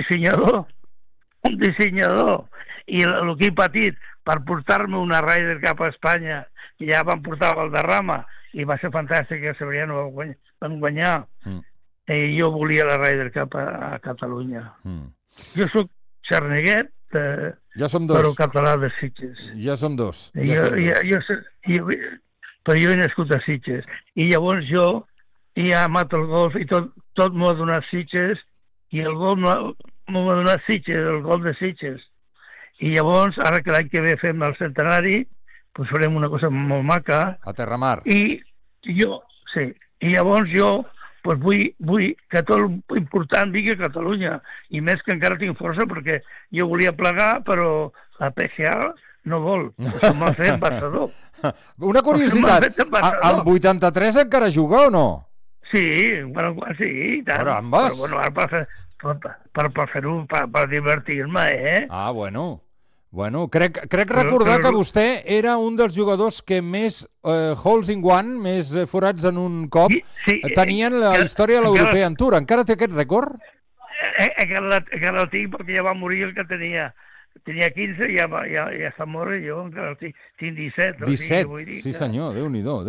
dissenyador, i el que he patit per portar-me una Raider cap a Espanya, que ja van portar a Valderrama, i va ser fantàstic, que Severiano van guanyar, i jo volia la Raider cap a Catalunya. Jo soc xarneguet, ja som dos. Però català de Sitges. Ja som dos. Però jo he nascut a Sitges. I llavors jo he amat el golf i tot m'ho ha donat Sitges, i el golf m'ho ha donat Sitges, el golf de Sitges. I llavors, ara que l'any que ve fem el centenari, doncs farem una cosa molt maca. A Terramar. I llavors jo vull que tot l'important vingui a Catalunya, i més que encara tinc força, perquè jo volia plegar, però la PGA no vol. Això m'ha fet embassador. Una curiositat, amb 83 encara juga o no? Sí, sí, i tant. Carambes! Però bueno, ara per fer-ho, per divertir-me, Ah, bueno, crec recordar que vostè era un dels jugadors que més holes in one, més forats en un cop, tenien la història de l'Europea en Tour. Encara té aquest rècord? Encara el tinc, perquè ja va morir el que tenia. Tenia 15 i ja està mort, i jo encara tinc 17. 17, sí senyor, Déu-n'hi-do.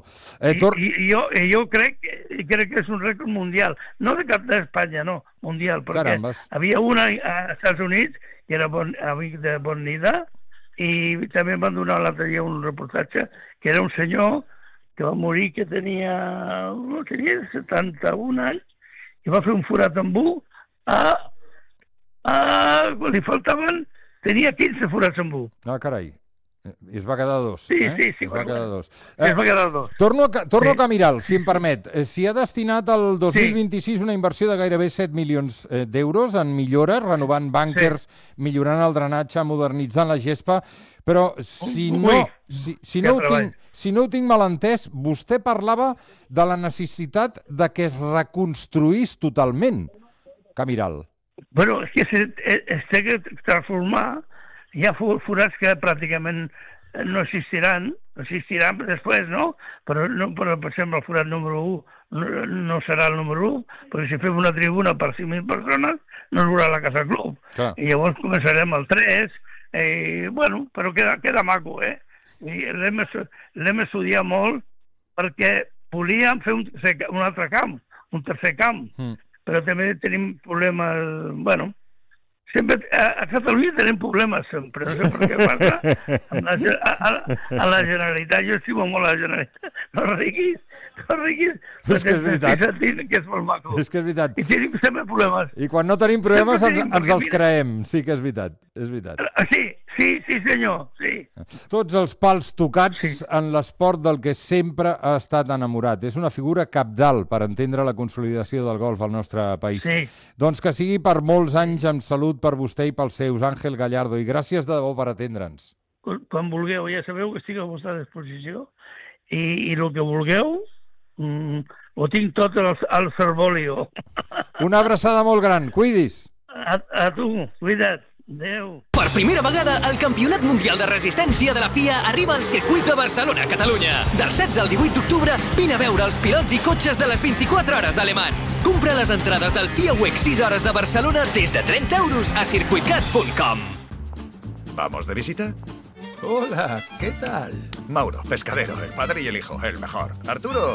I jo crec que és un rècord mundial, no d'Espanya, no, mundial, perquè havia una als Estats Units, que era amic de Bonida, i també em van donar l'altre dia un reportatge, que era un senyor que va morir, que tenia 71 anys, i va fer un forat amb quan li faltaven, tenia 15 forats amb Ah, carai. I es va quedar dos. Sí. Es va quedar dos. Torno a Camiral, si em permet. S'hi ha destinat al 2026 una inversió de gairebé 7 milions d'euros en millores, renovant bànquers, millorant el drenatge, modernitzant la gespa, però si no ho tinc mal entès, vostè parlava de la necessitat de que es reconstruís totalment Camiral. Bueno, és que es té que transformar. Hi ha forats que pràcticament no existiran després, no? Però per exemple, el forat número 1 no serà el número 1, perquè si fem una tribuna per 5.000 persones, no es veurà la Casa Club. Clar. I llavors començarem el 3, però queda maco, I l'hem estudiat molt, perquè volíem fer un altre camp, un tercer camp, però també tenim problemes, sempre, a Catalunya tenim problemes sempre, no sé per què passa. A la Generalitat, jo estimo molt a la Generalitat, no riguis, però és que és veritat. Que és molt maco. És que és veritat. I tenim sempre problemes. I quan no tenim problemes ens els creem, sí que és veritat. Sí, senyor, sí. Tots els pals tocats en l'esport del que sempre ha estat enamorat. És una figura cabdal per entendre la consolidació del golf al nostre país. Sí. Doncs que sigui per molts anys amb salut per vostè i pels seus, Ángel Gallardo, i gràcies de debò per atendre'ns. Quan vulgueu, ja sabeu que estic a la vostra disposició, i el que vulgueu ho tinc tot al cervòlio. Una abraçada molt gran, cuidis. A tu, cuida't. Adéu. Per primera vegada, el Campionat Mundial de Resistència de la FIA arriba al circuit de Barcelona, Catalunya. Del 16 al 18 d'octubre, vine a veure els pilots i cotxes de les 24 hores de Le Mans. Compra les entrades del FIA Week 6 hores de Barcelona des de 30 euros a circuitcat.com. ¿Vamos de visita? Hola, ¿qué tal? Mauro, pescadero, el padre y el hijo, el mejor. Arturo,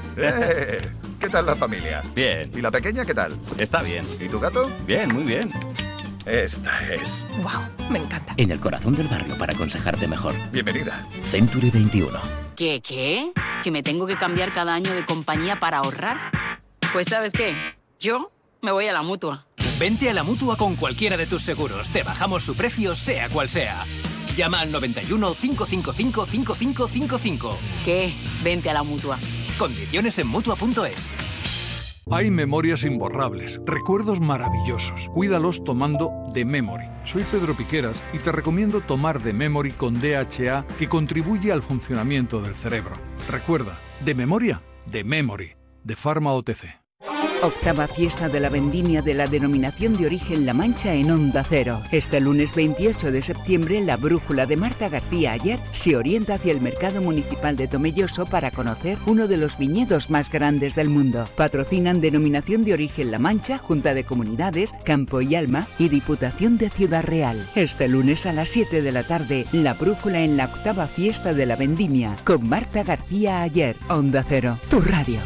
¿qué tal la familia? Bien. ¿Y la pequeña qué tal? Está bien. ¿Y tu gato? Bien, muy bien. Esta es. ¡Wow! Me encanta. En el corazón del barrio para aconsejarte mejor. Bienvenida. Century 21. ¿Qué? ¿Que me tengo que cambiar cada año de compañía para ahorrar? Pues ¿sabes qué? Yo me voy a la Mutua. Vente a la Mutua con cualquiera de tus seguros. Te bajamos su precio, sea cual sea. Llama al 91 555 5555. ¿Qué? Vente a la Mutua. Condiciones en Mutua.es. Hay memorias imborrables, recuerdos maravillosos. Cuídalos tomando The Memory. Soy Pedro Piqueras y te recomiendo tomar The Memory con DHA, que contribuye al funcionamiento del cerebro. Recuerda, de memoria, The Memory, de Pharma OTC. Octava fiesta de la vendimia de la denominación de origen La Mancha en Onda Cero. Este lunes 28 de septiembre, la brújula de Marta García Ayer se orienta hacia el mercado municipal de Tomelloso para conocer uno de los viñedos más grandes del mundo. Patrocinan Denominación de Origen La Mancha, Junta de Comunidades, Campo y Alma y Diputación de Ciudad Real. Este lunes a las 7 de la tarde, la brújula en la octava fiesta de la vendimia con Marta García Ayer. Onda Cero, tu radio.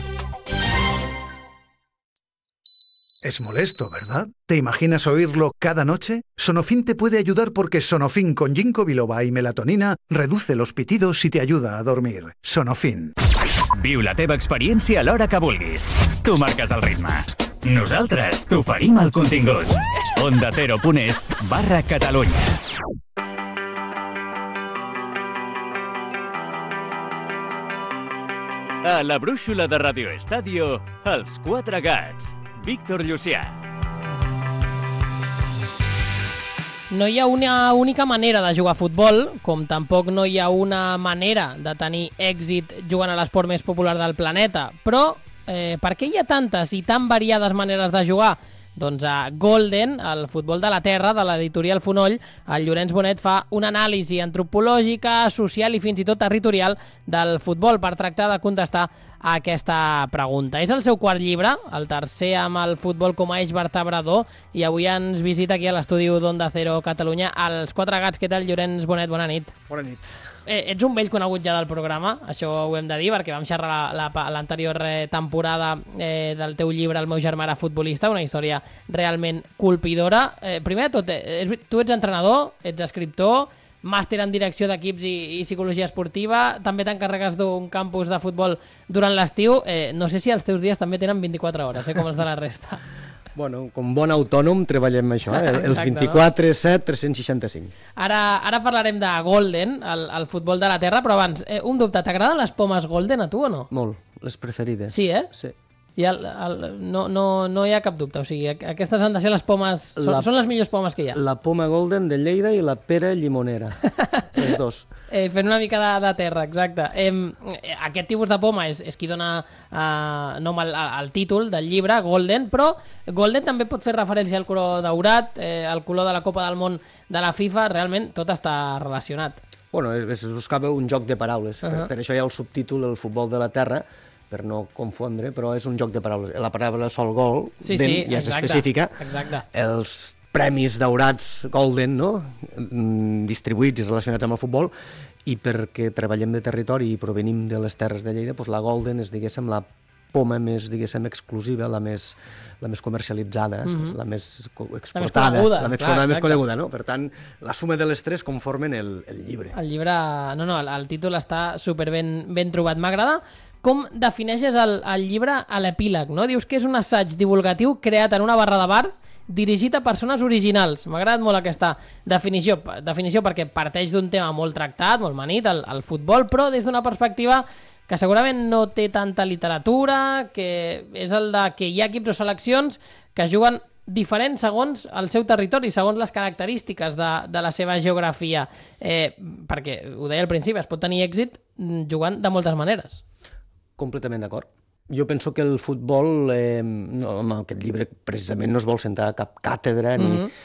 Es molesto, ¿verdad? ¿Te imaginas oírlo cada noche? Sonofin te puede ayudar porque Sonofin con ginkgo biloba y melatonina reduce los pitidos y te ayuda a dormir. Sonofin. Viu la teva experiència a l'hora que vulguis. Tu marques el ritme. Nosaltres t'oferim el contingut. OndaCero.es/Catalunya. A la brúixola de Radio Estadio, els Quatre Gats. Víctor Llucià. No hi ha una única manera de jugar a futbol, com tampoc no hi ha una manera de tenir èxit jugant a l'esport més popular del planeta. Però per què hi ha tantes i tan variades maneres de jugar? Doncs a Golden, el futbol de la terra, de l'editorial Fonoll, el Llorenç Bonet fa una anàlisi antropològica, social i fins i tot territorial del futbol per tractar de contestar a aquesta pregunta. És el seu quart llibre, el tercer amb el futbol com a eix vertebrador, i avui ens visita aquí a l'estudi d'Onda Cero Catalunya els Quatre Gats. Què tal, Llorenç Bonet? Bona nit. Bona nit. Ets un vell conegut ja del programa, això ho hem de dir, perquè vam xerrar l'anterior temporada del teu llibre El meu germà era futbolista, una història realment colpidora. Primer de tot, tu ets entrenador, ets escriptor, màster en direcció d'equips i psicologia esportiva, també t'encarregues d'un campus de futbol durant l'estiu. No sé si els teus dies també tenen 24 hores, com els de la resta. Bueno, com bon autònom treballem això, els 24, 7, 365. Ara parlarem de Golden, el futbol de la terra, però abans, un dubte, t'agraden les pomes Golden a tu o no? Molt, les preferides. Sí, eh? Sí. I no hi ha cap dubte, o sigui, aquestes han de ser les pomes, són les millors pomes que hi ha. La poma Golden de Lleida i la pera llimonera, els dos. Fent una mica de terra, exacte. Aquest tipus de poma és qui dona nom al títol del llibre, Golden, però Golden també pot fer referència al color daurat, al color de la Copa del Món de la FIFA, realment tot està relacionat. Bueno, es buscava un joc de paraules, per això hi ha el subtítol El futbol de la terra, per no confondre, però és un joc de paraules. La paraula sol gol ja és específica. Exacte. Els premis daurats Golden, no? Distribuïts i relacionats amb el futbol, i perquè treballem de territori i provenim de les terres de Lleida, doncs la Golden és, diguéssim, la poma més, diguéssim, exclusiva, la més comercialitzada, la més exportada, la més coneguda, no? Per tant, la suma de les tres conformen el llibre. El llibre, el títol està super ben trobat. M'agrada com defineixes el llibre a l'epíleg, no? Dius que és un assaig divulgatiu creat en una barra de bar dirigit a persones originals. M'ha agradat molt aquesta definició perquè parteix d'un tema molt tractat, molt manit, el futbol, però des d'una perspectiva que segurament no té tanta literatura, que és el de que hi ha equips o seleccions que juguen diferent segons el seu territori, segons les característiques de la seva geografia. Perquè, ho deia al principi, es pot tenir èxit jugant de moltes maneres. Completament d'acord. Jo penso que el futbol, amb aquest llibre precisament no es vol sentar a cap càtedra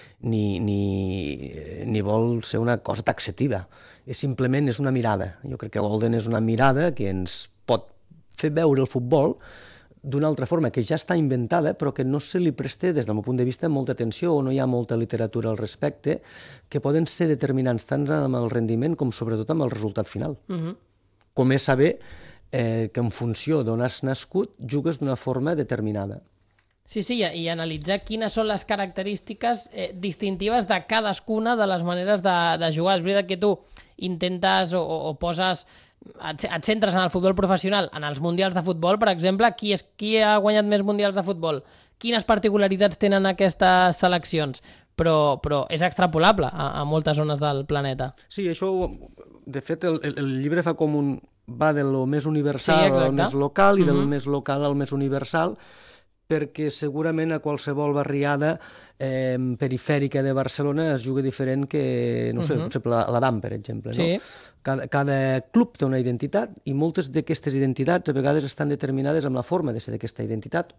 ni vol ser una cosa taxativa. Simplement és una mirada. Jo crec que Golden és una mirada que ens pot fer veure el futbol d'una altra forma, que ja està inventada, però que no se li presta, des del meu punt de vista, molta atenció o no hi ha molta literatura al respecte, que poden ser determinants tant amb el rendiment com sobretot amb el resultat final. Com és saber que en funció d'on has nascut jugues d'una forma determinada. Sí, i analitzar quines són les característiques distintives de cadascuna de les maneres de jugar. És veritat que tu intentes o poses, et centres en el futbol professional, en els mundials de futbol, per exemple, qui ha guanyat més mundials de futbol? Quines particularitats tenen aquestes seleccions? Però és extrapolable a moltes zones del planeta. Sí, això, de fet, el llibre fa com va de lo més universal al més local i del més local al més universal, perquè segurament a qualsevol barriada perifèrica de Barcelona es juga diferent que, no sé, per exemple, a l'Aram, per exemple. Cada club té una identitat i moltes d'aquestes identitats a vegades estan determinades amb la forma de ser d'aquesta identitat,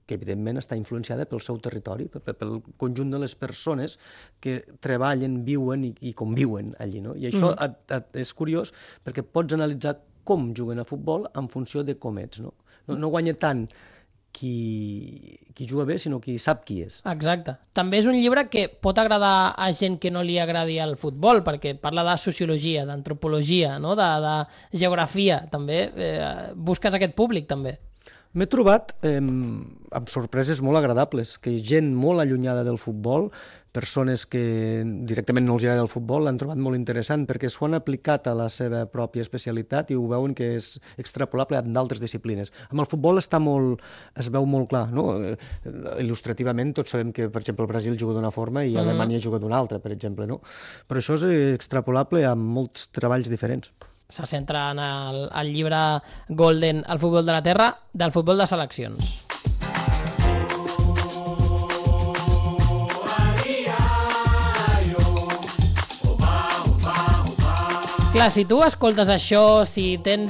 que evidentment està influenciada pel seu territori, pel conjunt de les persones que treballen, viuen i conviuen allí, no? I això és curiós perquè pots analitzar com juguen a futbol en funció de com ets, no? No guanya tant qui juga bé, sinó qui sap qui és. Exacte. També és un llibre que pot agradar a gent que no li agradi el futbol, perquè parla de sociologia, d'antropologia, no? de geografia, també. Busques aquest públic, també. M'he trobat amb sorpreses molt agradables, que gent molt allunyada del futbol, persones que directament no els agrada el futbol, l'han trobat molt interessant perquè s'ho han aplicat a la seva pròpia especialitat i ho veuen que és extrapolable a d'altres disciplines. Amb el futbol es veu molt clar, no? Il·lustrativament tots sabem que, per exemple, el Brasil juga d'una forma i Alemanya juga d'una altra, per exemple, no? Però això és extrapolable a molts treballs diferents. Se centra en el llibre Golden, el futbol de la terra, del futbol de seleccions. Clar, si tu escoltes això, si tens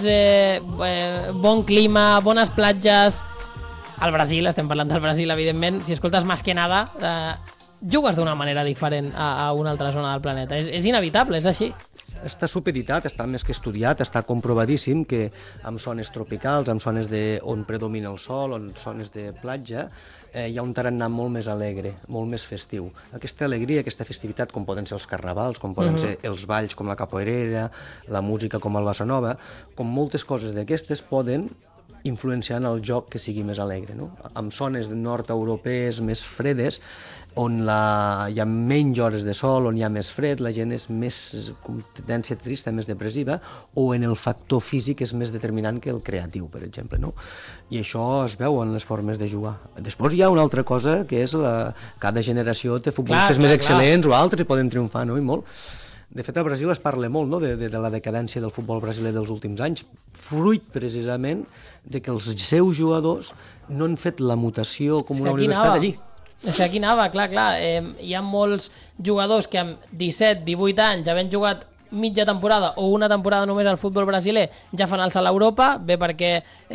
bon clima, bones platges, al Brasil, estem parlant del Brasil, evidentment, si escoltes Más que nada, jugues d'una manera diferent a una altra zona del planeta. És inevitable, és així. Està supeditat, està més que estudiat, està comprovadíssim que en zones tropicals, en zones on predomina el sol, en zones de platja, hi ha un tarannà molt més alegre, molt més festiu. Aquesta alegria, aquesta festivitat, com poden ser els carnavals, com poden ser els balls com la capoeirera, la música com el bossa nova, com moltes coses d'aquestes poden influenciar en el joc que sigui més alegre, no? En zones nord-europees més fredes, on hi ha menys hores de sol, on hi ha més fred, la gent és més com tendència trista, més depressiva, o en el factor físic és més determinant que el creatiu, per exemple, no? I això es veu en les formes de jugar. Després hi ha una altra cosa, que és cada generació té futbolistes més excel·lents o altres i poden triomfar, no? I molt. De fet, al Brasil es parla molt, no? de la decadència del futbol brasiler dels últims anys, fruit precisament de que els seus jugadors no han fet la mutació com una universitat allí. És que aquí anava, clar. Hi ha molts jugadors que amb 17, 18 anys, havent jugat mitja temporada o una temporada només al futbol brasiler, ja fan el salt a Europa, bé perquè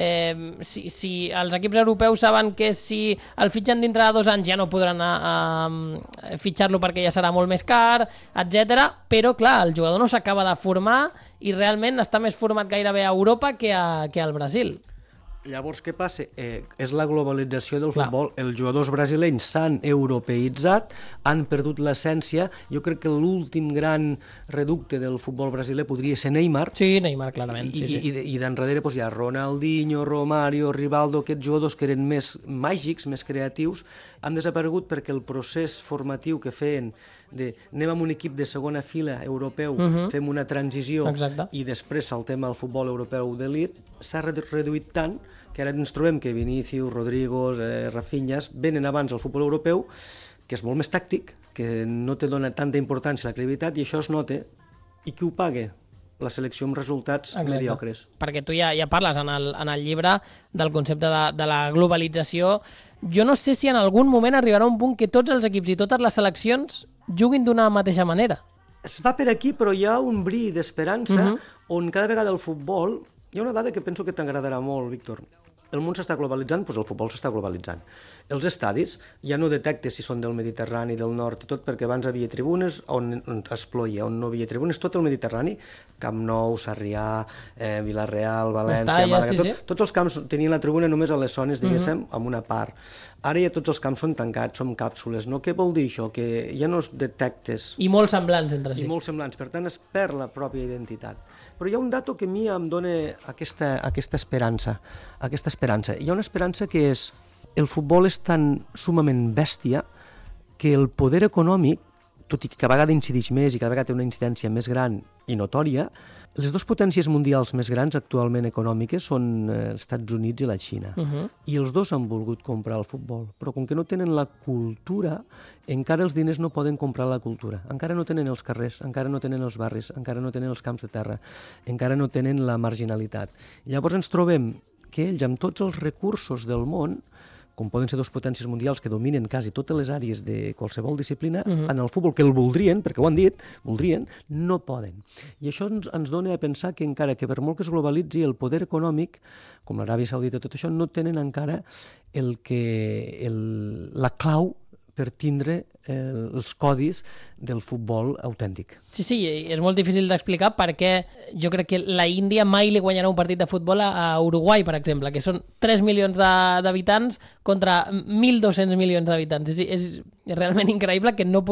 si els equips europeus saben que si el fitxen dintre de 2 anys ja no podran fitxar-lo perquè ja serà molt més car, etc. Però clar, el jugador no s'acaba de formar i realment està més format gairebé a Europa que al Brasil. Llavors, què passa? És la globalització del futbol. Els jugadors brasilenys s'han europeïtzat, han perdut l'essència. Jo crec que l'últim gran reducte del futbol brasiler podria ser Neymar. Sí, Neymar, clarament. I d'enrere hi ha Ronaldinho, Romario, Rivaldo, aquests jugadors que eren més màgics, més creatius, han desaparegut perquè el procés formatiu que feien anem amb un equip de segona fila europeu, fem una transició i després saltem al futbol europeu d'elit, s'ha reduït tant que ara ens trobem que Vinícius, Rodrigo, Rafinha venen abans al futbol europeu, que és molt més tàctic, que no te dona tanta importància a la credibilitat i això es nota. I qui ho paga? La selecció amb resultats mediocres. Perquè tu ja parles en el llibre del concepte de la globalització. Jo no sé si en algun moment arribarà un punt que tots els equips i totes les seleccions juguin d'una mateixa manera. Es va per aquí, però hi ha un bri d'esperança on cada vegada el futbol... Hi ha una dada que penso que t'agradarà molt, Víctor. El món s'està globalitzant, doncs el futbol s'està globalitzant. Els estadis ja no detectes si són del Mediterrani, del nord i tot, perquè abans havia tribunes on es ploia, on no havia tribunes, tot el Mediterrani, Camp Nou, Sarrià, Vila-real, València, Màlaga, tots els camps tenien la tribuna només a les zones, diguéssim, amb una part. Ara ja tots els camps són tancats, són càpsules, no? Què vol dir això? Que ja no es detectes... I molt semblants entre si. I molt semblants, per tant es perd la pròpia identitat. Però hi ha un dato que a mi em dona aquesta esperança. Hi ha una esperança que és el futbol és tan sumament bèstia que el poder econòmic, tot i que cada vegada incideix més i cada vegada té una incidència més gran i notòria, les dues potències mundials més grans actualment econòmiques són els Estats Units i la Xina. I els dos han volgut comprar el futbol, però com que no tenen la cultura, encara els diners no poden comprar la cultura. Encara no tenen els carrers, encara no tenen els barris, encara no tenen els camps de terra, encara no tenen la marginalitat. Llavors ens trobem que ells, amb tots els recursos del món, com poden ser dos potències mundials que dominen quasi totes les àrees de qualsevol disciplina, en el futbol, que el voldrien, perquè ho han dit, voldrien, no poden. I això ens dona a pensar que encara que per molt que es globalitzi el poder econòmic, com l'Aràbia Saudita, tot això, no tenen encara la clau per tindre els codis del futbol autèntic. Sí, és molt difícil d'explicar perquè jo crec que la Índia mai li guanyarà un partit de futbol a Uruguai, per exemple, que són 3 milions d'habitants contra 1.200 milions d'habitants. És realment increïble que no